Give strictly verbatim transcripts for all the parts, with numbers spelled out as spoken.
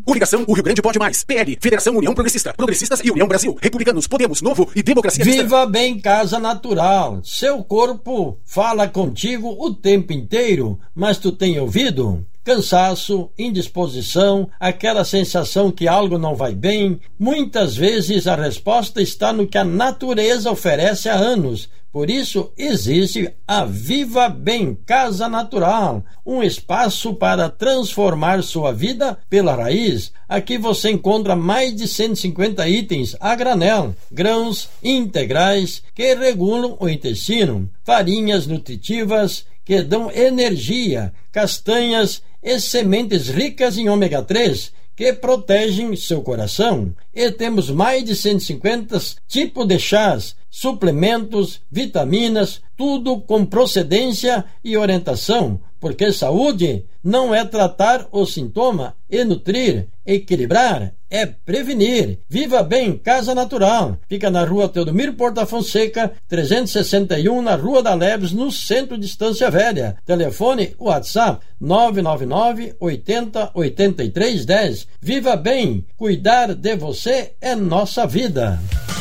Coligação O Rio Grande Pode Mais. P L, Federação União Progressista. Progressistas e União Brasil. Republicanos, Podemos, Novo e Democracia Cristã. Viva Bem Casa Natural. Seu corpo fala contigo o tempo inteiro, mas tu tem ouvido? Cansaço, indisposição, aquela sensação que algo não vai bem. Muitas vezes a resposta está no que a natureza oferece há anos. Por isso existe a Viva Bem Casa Natural, um espaço para transformar sua vida pela raiz. Aqui você encontra mais de cento e cinquenta itens a granel, grãos integrais que regulam o intestino, farinhas nutritivas que dão energia, castanhas e sementes ricas em ômega três que protegem seu coração. E temos mais de cento e cinquenta tipos de chás, suplementos, vitaminas, tudo com procedência e orientação, porque saúde não é tratar o sintoma e nutrir, equilibrar, é prevenir. Viva Bem Casa Natural. Fica na rua Teodomiro Porta Fonseca, trezentos e sessenta e um, na Rua da Leves, no centro de Estância Velha. Telefone WhatsApp nove nove nove, oitenta, oitenta e três, dez. Viva Bem, cuidar de você é nossa vida.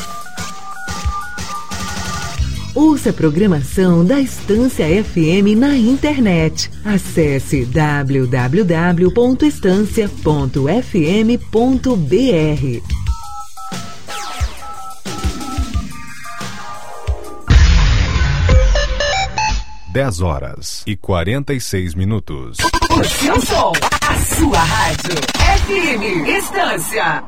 Ouça a programação da Estância F M na internet. Acesse w w w ponto estância ponto f m ponto b r. dez horas e quarenta e seis minutos. O seu som, a sua rádio. F M Estância.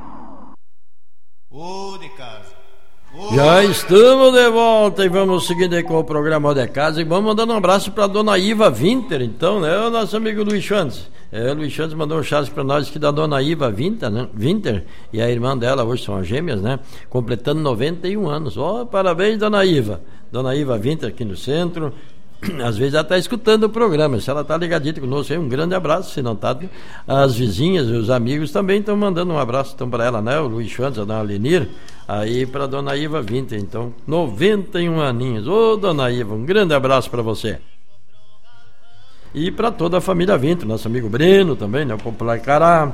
Ô, de casa. Já estamos de volta e vamos seguindo aí com o programa de casa e vamos mandando um abraço para dona Iva Winter, então, né? O nosso amigo Luiz Chantes. É, o Luiz Chantes mandou um chás para nós aqui da dona Iva Winter, né? Winter, e a irmã dela, hoje são as gêmeas, né? Completando noventa e um anos. Ó, oh, parabéns, dona Iva. Dona Iva Winter aqui no centro. Às vezes ela está escutando o programa, se ela está ligadita conosco, um grande abraço, se não está, as vizinhas e os amigos também estão mandando um abraço então para ela, né? O Luiz Chantes, a dona Lenir, aí para a dona Iva Winter, então, noventa e um aninhos. Ô, dona Iva, um grande abraço para você. E para toda a família Winter, nosso amigo Breno também, né? O Popular Cará.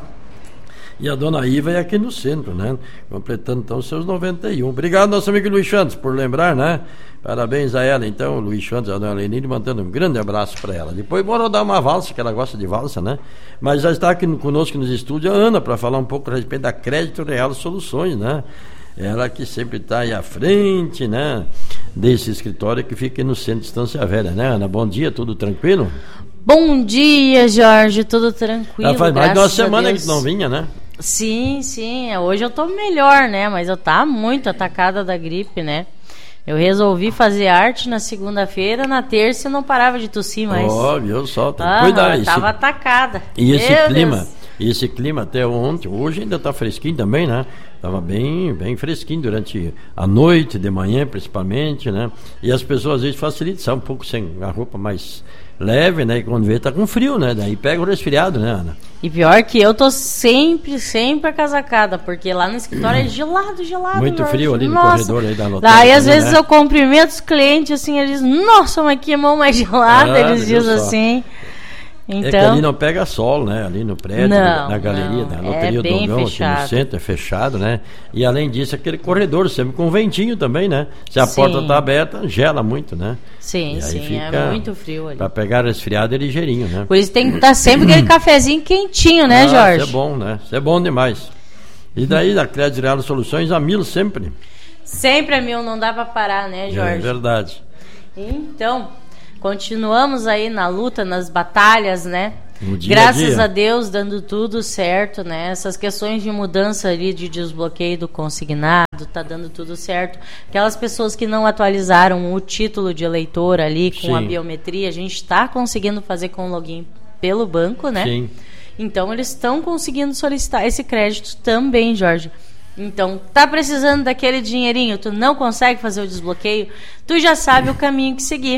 E a dona Iva é aqui no centro, né? Completando então seus noventa e um. Obrigado, nosso amigo Luiz Chantes, por lembrar, né? Parabéns a ela, então, o Luiz Chantes, a dona Lenine, mandando um grande abraço para ela. Depois bora dar uma valsa, que ela gosta de valsa, né? Mas já está aqui conosco nos estúdios a Ana, para falar um pouco a respeito da Crédito Real Soluções, né? Ela que sempre está aí à frente, né? Desse escritório que fica no centro de Estância Velha, né, Ana? Bom dia, tudo tranquilo? Bom dia, Jorge, tudo tranquilo. Ah, faz mais de uma semana que tu não vinha, né? Sim, sim, hoje eu tô melhor, né? Mas eu tava muito atacada da gripe, né? Eu resolvi fazer arte na segunda-feira, na terça eu não parava de tossir mais. Ó, oh, viu só, tem que ah, cuidar. Eu tava esse... atacada. E esse Meu clima, Deus. esse clima até ontem, hoje ainda tá fresquinho também, né? Tava bem, bem fresquinho durante a noite, de manhã principalmente, né? E as pessoas às vezes facilitam, sai um pouco sem a roupa mais leve, né? E quando vê tá com frio, né? Daí pega o resfriado, né, Ana? E pior que eu tô sempre, sempre acasacada, porque lá no escritório é gelado, gelado. Muito Jorge. frio ali no Nossa. corredor aí da lotérica. Daí às né? vezes eu cumprimento os clientes assim, eles dizem, nossa, mas que mão mais gelada, Ah, eles dizem assim. Então, é que ali não pega sol, né? Ali no prédio, não, na galeria, não, na loteria é do Dongão, aqui fechado. no centro, é fechado, né? E além disso, aquele corredor sempre com ventinho também, né? Se a Sim. porta tá aberta, gela muito, né? Sim, sim, é muito frio ali. Pra pegar resfriado é ligeirinho, né? Por isso tem que estar sempre aquele cafezinho quentinho, né, ah, Jorge? Isso é bom, né? Isso é bom demais. E daí, da Crédito Real Soluções, a mil sempre. Sempre a mil, não dá pra parar, né, Jorge? É verdade. Então, continuamos aí na luta, nas batalhas, né? Dia Graças a, dia. a Deus, dando tudo certo, né? Essas questões de mudança ali, de desbloqueio do consignado, tá dando tudo certo. Aquelas pessoas que não atualizaram o título de eleitor ali com Sim. a biometria, a gente está conseguindo fazer com o login pelo banco, né? Sim. Então, eles estão conseguindo solicitar esse crédito também, Jorge. Então, tá precisando daquele dinheirinho, tu não consegue fazer o desbloqueio, tu já sabe o caminho que seguir.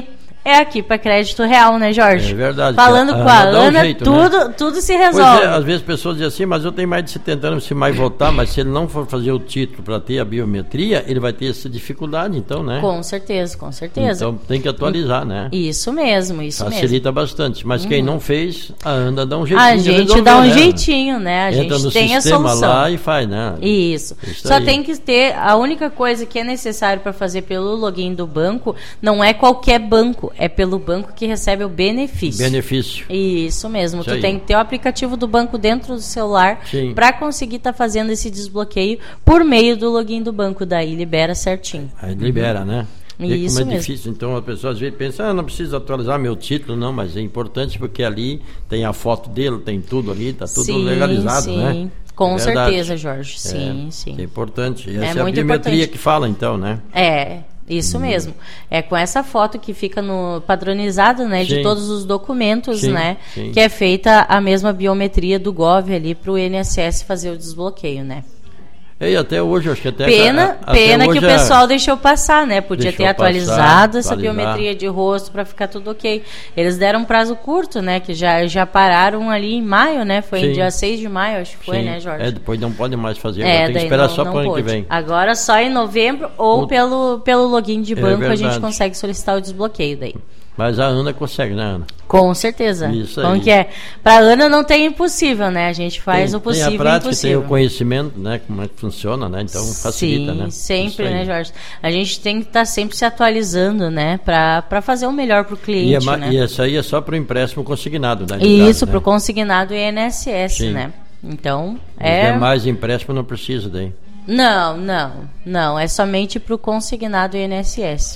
é aqui para Crédito Real, né, Jorge? É verdade. Falando a, com a, a Ana, um jeito, tudo, né? tudo se resolve. Pois é, às vezes as pessoas dizem assim, mas eu tenho mais de setenta anos, se mais votar, mas se ele não for fazer o título para ter a biometria, ele vai ter essa dificuldade, então, né? Com certeza, com certeza. Então tem que atualizar, né? Isso mesmo, isso Facilita mesmo. Facilita bastante, mas uhum. quem não fez, a Ana dá um jeitinho. A gente resolver, dá um né? jeitinho, né? A Entra gente no tem a sistema solução. lá e faz, né? Isso. Isso Só aí. tem que ter, a única coisa que é necessário para fazer pelo login do banco, não é qualquer banco, é pelo banco que recebe o benefício. Benefício. Isso mesmo. Isso tu aí. tem que ter o aplicativo do banco dentro do celular para conseguir estar tá fazendo esse desbloqueio por meio do login do banco. Daí libera certinho. Aí libera, né? E Isso como é mesmo. difícil, então a pessoa às vezes pensa, ah, não preciso atualizar meu título, não, mas é importante porque ali tem a foto dele, tem tudo ali, está tudo sim, legalizado, sim. né? Com é certeza, Jorge. Sim, é, sim. É importante. E É essa é, a muito biometria importante. que fala, então, né? É, isso hum. mesmo. É com essa foto que fica no padronizado, né, sim. de todos os documentos, sim, né, sim. que é feita a mesma biometria do Gov ali para o I N S S fazer o desbloqueio, né? E até hoje, acho que até... Pena, a, pena que o pessoal é... deixou passar, né? Podia deixou ter atualizado passar, essa atualizar. biometria de rosto para ficar tudo ok. Eles deram um prazo curto, né? Que já, já pararam ali em maio, né? Foi Sim. em dia seis de maio, acho que foi, Sim. né, Jorge? É, depois não pode mais fazer, é, tem que esperar não, só não para o ano que pôde. vem. Agora só em novembro ou o... pelo, pelo login de banco é a gente consegue solicitar o desbloqueio daí. Mas a Ana consegue, né, Ana? Com certeza. Isso Como aí. que é? Para a Ana não tem impossível, né? A gente faz tem, o possível tem a prática, impossível. tem o conhecimento, né? Como é que funciona, né? Então facilita, Sim, né? sempre, né, Jorge? A gente tem que estar tá sempre se atualizando, né? Para fazer o melhor para o cliente, e, é, né? E isso aí é só para o empréstimo consignado, né? Isso, né? para o consignado I N S S, Sim. né? Então, Os é... demais empréstimos não precisa daí. Não, não, não. É somente para o consignado I N S S.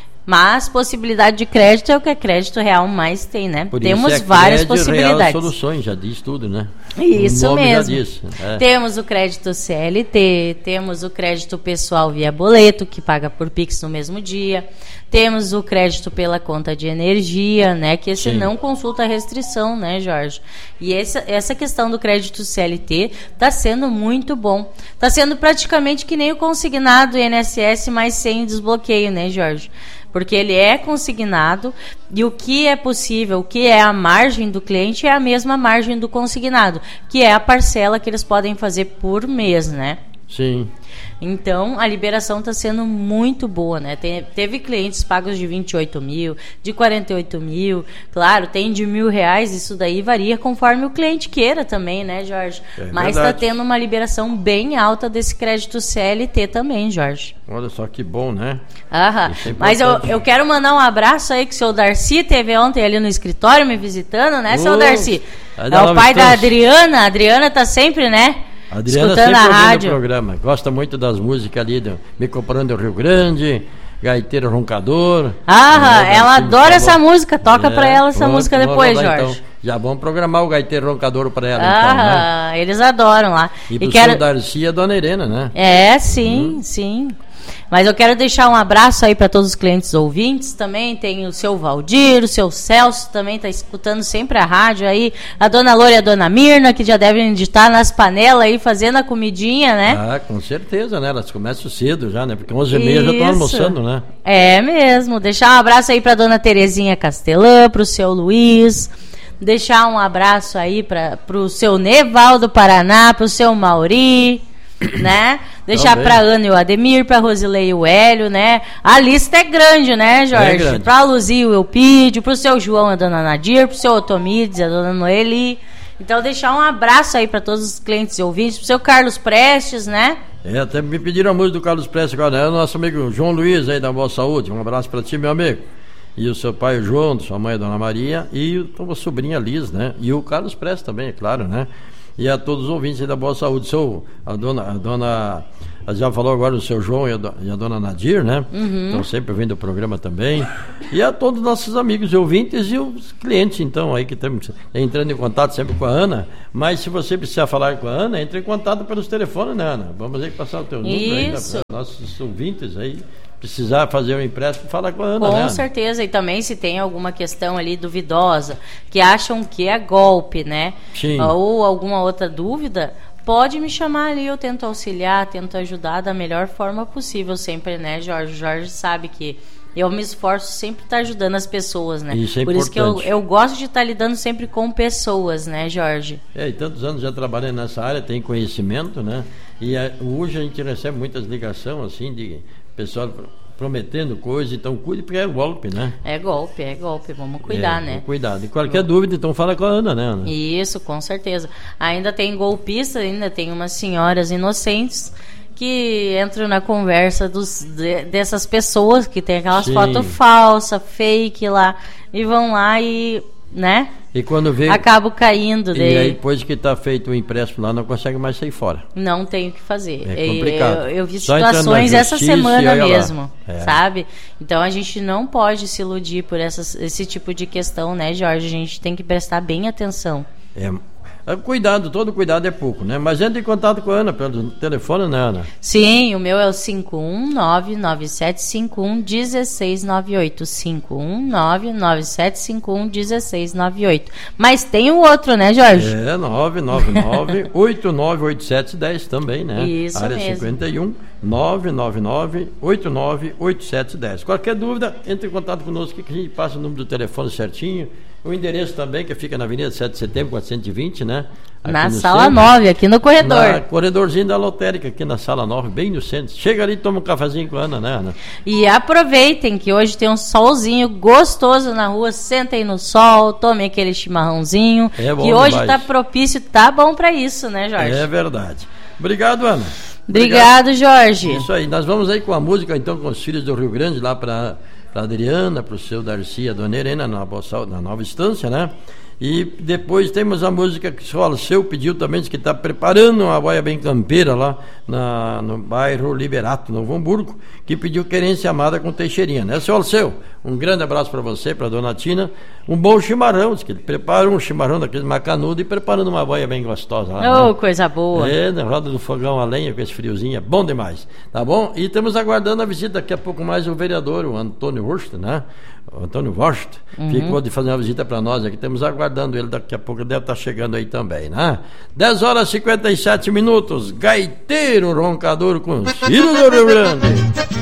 Mas possibilidade de crédito é o que a Crédito Real mais tem, né? Por Temos isso é várias Crédito possibilidades. Real Soluções, já diz tudo, né? Isso o nome mesmo. Já diz, é. Temos o crédito C L T, temos o crédito pessoal via boleto, que paga por Pix no mesmo dia. Temos o crédito pela conta de energia, né? Que esse Sim. não consulta a restrição, né, Jorge? E essa, essa questão do crédito C L T está sendo muito bom. Está sendo praticamente que nem o consignado I N S S, mas sem desbloqueio, né, Jorge? Porque ele é consignado e o que é possível, o que é a margem do cliente é a mesma margem do consignado, que é a parcela que eles podem fazer por mês, né? Sim. Então, a liberação está sendo muito boa, né? Tem, teve clientes pagos de vinte e oito mil, de quarenta e oito mil, claro, tem de mil reais, isso daí varia conforme o cliente queira também, né, Jorge? É Mas está tendo uma liberação bem alta desse crédito C L T também, Jorge. Olha só que bom, né? Aham. É Mas eu, eu quero mandar um abraço aí que o seu Darcy teve ontem ali no escritório me visitando, né, seu Uh, Darcy? aí É dá o nova pai da estância. Adriana, a Adriana tá sempre, né? A Adriana escutando sempre a ouvindo rádio. o programa. Gosta muito das músicas ali do Me Comprando o Rio Grande, Gaiteiro Roncador. Ah, né, ela assim, adora falou. essa música. Toca É, pra ela essa vamos- música vamos depois, rodar, Jorge. Então. Já vamos programar o Gaiteiro Roncador pra ela, então, né? Ah, eles adoram lá. E pro E quero... seu Darcy e a Dona Irena, né? É, sim, sim. Mas eu quero deixar um abraço aí para todos os clientes ouvintes. Também tem o seu Valdir, o seu Celso também está escutando sempre a rádio aí. A dona Loura e a dona Mirna, que já devem estar nas panelas aí fazendo a comidinha, né? Ah, com certeza, né? Elas começam cedo já, né? Porque onze e meia já estão Isso. almoçando, né? É mesmo. Deixar um abraço aí para dona Terezinha Castelã, para o seu Luiz. Deixar um abraço aí para o seu Nevaldo Paraná, para o seu Mauri, né? Deixar Também. para Ana e o Ademir, para Rosilei e o Hélio, né? A lista é grande, né, Jorge? É grande. Para a Luzia e o Elpídio, para o seu João e a dona Nadir, para o seu Otomides e a dona Noeli. Então, deixar um abraço aí para todos os clientes e ouvintes, para o seu Carlos Prestes, né? É, até me pediram a música do Carlos Prestes agora, né? O nosso amigo João Luiz aí da Boa Saúde. Um abraço para ti, meu amigo. E o seu pai, o João, sua mãe, a dona Maria, e a sobrinha Liz, né? E o Carlos Prestes também, é claro, né? E a todos os ouvintes aí da Boa Saúde. Seu, a dona, a dona, a já falou agora do seu João e a, do, e a dona Nadir, né? Uhum. Estão sempre vendo o programa também. E a todos os nossos amigos e ouvintes e os clientes, então, aí que estamos entrando em contato sempre com a Ana. Mas se você precisar falar com a Ana, entre em contato pelos telefones, né, Ana? Vamos aí passar o teu número aí Isso. para nossos ouvintes aí. Precisar fazer um empréstimo, fala com a Ana, Com né? certeza, e também se tem alguma questão ali duvidosa, que acham que é golpe, né? Sim. Ou alguma outra dúvida, pode me chamar ali, eu tento auxiliar, tento ajudar da melhor forma possível sempre, né, Jorge? Jorge sabe que eu me esforço sempre estar ajudando as pessoas, né? Isso é Por importante. isso que eu, eu gosto de estar lidando sempre com pessoas, né, Jorge? É, e tantos anos já trabalhando nessa área, tem conhecimento, né? E a, hoje a gente recebe muitas ligações, assim, de pessoal prometendo coisa, então cuide, porque é golpe, né? É golpe, é golpe, vamos cuidar, é, né? Cuidado. E qualquer dúvida, então fala com a Ana, né, Ana? Isso, com certeza. Ainda tem golpistas, ainda tem umas senhoras inocentes que entram na conversa dos, de, dessas pessoas que tem aquelas Sim. fotos falsas, fake lá, e vão lá e, né? E quando vê... Acabo caindo. E daí... aí, depois que está feito o empréstimo lá, não consegue mais sair fora. Não tem o que fazer. É complicado. Eu, eu vi Só situações essa semana mesmo, é. sabe? Então a gente não pode se iludir por essas, esse tipo de questão, né, Jorge? A gente tem que prestar bem atenção. É. Cuidado, todo cuidado é pouco, né? Mas entre em contato com a Ana pelo telefone, né, Ana? Sim, o meu é o cinco um nove, nove sete cinco um, um seis nove oito. cinco um nove, nove sete cinco um, um seis nove oito. Mas tem o outro, né, Jorge? É, nove nove nove, oito nove oito sete um zero também, né? Isso Área mesmo. cinquenta e um, nove nove nove, oito nove oito sete um zero. Qualquer dúvida, entre em contato conosco que a gente passa o número do telefone certinho. O endereço também, que fica na Avenida sete de Setembro, quatrocentos e vinte, né? Aqui na no sala centro, nove, aqui no corredor. Na corredorzinho da lotérica, aqui na sala nove, bem no centro. Chega ali e toma um cafezinho com a Ana, né, Ana? E aproveitem que hoje tem um solzinho gostoso na rua, sentem no sol, tomem aquele chimarrãozinho, É bom que hoje demais. tá propício, tá bom pra isso, né, Jorge? É verdade. Obrigado, Ana. Obrigado, Jorge. Isso aí, nós vamos aí com a música, então, com os filhos do Rio Grande, lá para a Adriana, para o seu Darcy, a Dona Helena, na, na Nova Estância, né? E depois temos a música que o seu pediu também, diz que está preparando uma boia bem campeira lá na, no bairro Liberato, Novo Hamburgo, que pediu Querência Amada com Teixeirinha, né? Seu Alceu, um grande abraço para você, para a Dona Tina, um bom chimarrão, diz que ele prepara um chimarrão daquele macanudo e preparando uma boia bem gostosa lá, Oh, né? coisa boa. É, na roda do fogão a lenha com esse friozinho, é bom demais, tá bom? E estamos aguardando a visita daqui a pouco mais o vereador, o Antônio Wurst, né? O Antônio Wurst, uhum. Ficou de fazer uma visita para nós aqui, estamos aguardando ele, daqui a pouco ele deve estar chegando aí também, né? dez horas e cinquenta e sete minutos, gaiteiro roncador com Ciro do Rio Grande.